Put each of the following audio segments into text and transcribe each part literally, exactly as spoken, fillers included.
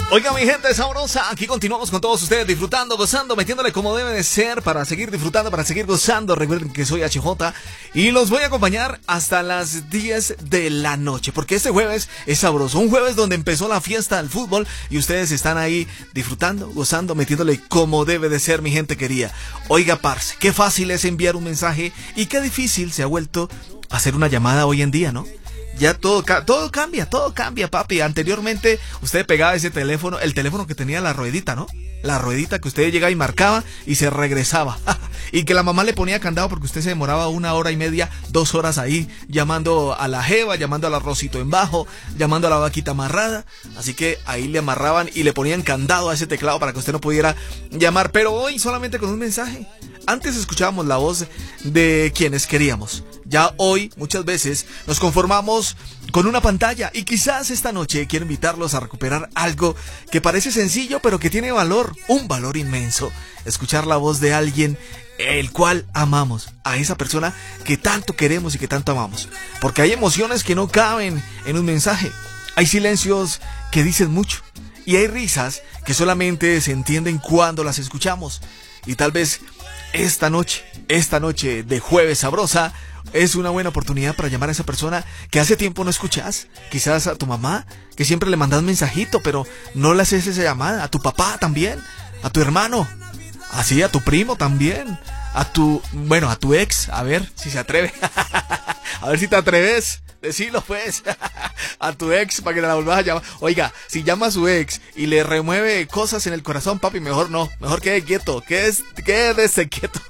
Oiga, mi gente sabrosa, aquí continuamos con todos ustedes disfrutando, gozando, metiéndole como debe de ser para seguir disfrutando, para seguir gozando. Recuerden que soy H J y los voy a acompañar hasta las diez de la noche, porque este jueves es sabroso, un jueves donde empezó la fiesta del fútbol y ustedes están ahí disfrutando, gozando, metiéndole como debe de ser, mi gente querida. Oiga, parce, qué fácil es enviar un mensaje y qué difícil se ha vuelto hacer una llamada hoy en día, ¿no? Ya todo, todo cambia, todo cambia, papi. Anteriormente usted pegaba ese teléfono, el teléfono que tenía la ruedita, ¿no? La ruedita que usted llegaba y marcaba y se regresaba. Y que la mamá le ponía candado porque usted se demoraba una hora y media, dos horas ahí, llamando a la jeva, llamando al arrocito en bajo, llamando a la vaquita amarrada. Así que ahí le amarraban y le ponían candado a ese teclado para que usted no pudiera llamar. Pero hoy solamente con un mensaje. Antes escuchábamos la voz de quienes queríamos. Ya hoy muchas veces nos conformamos con una pantalla y quizás esta noche quiero invitarlos a recuperar algo que parece sencillo pero que tiene valor, un valor inmenso. Escuchar la voz de alguien el cual amamos, a esa persona que tanto queremos y que tanto amamos. Porque hay emociones que no caben en un mensaje, hay silencios que dicen mucho y hay risas que solamente se entienden cuando las escuchamos. Y tal vez esta noche, esta noche de jueves sabrosa, es una buena oportunidad para llamar a esa persona que hace tiempo no escuchas. Quizás a tu mamá, que siempre le mandas mensajito, pero no le haces esa llamada. A tu papá también, a tu hermano, así a tu primo también, a tu, bueno, a tu ex, a ver si se atreve. A ver si te atreves. Decilo pues a tu ex para que la vuelvas a llamar. Oiga, si llama a su ex y le remueve cosas en el corazón, papi, mejor no, mejor quede quieto, quédese, quédese quieto.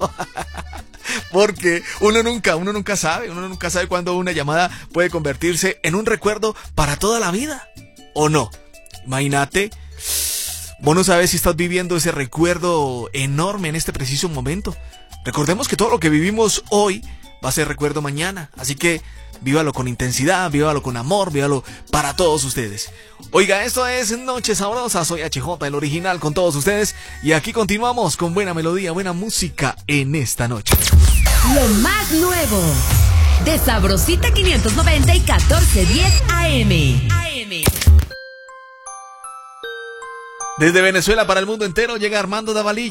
Porque uno nunca, uno nunca sabe, uno nunca sabe cuándo una llamada puede convertirse en un recuerdo para toda la vida, ¿o no? Imagínate, vos no sabes si estás viviendo ese recuerdo enorme en este preciso momento. Recordemos que todo lo que vivimos hoy va a ser recuerdo mañana, así que vívalo con intensidad, vívalo con amor, vívalo para todos ustedes. Oiga, esto es Noche Sabrosa, soy H J, el original, con todos ustedes. Y aquí continuamos con buena melodía, buena música en esta noche. Lo más nuevo de Sabrosita quinientos noventa y catorce diez A M. Desde Venezuela para el mundo entero llega Armando Davalillo.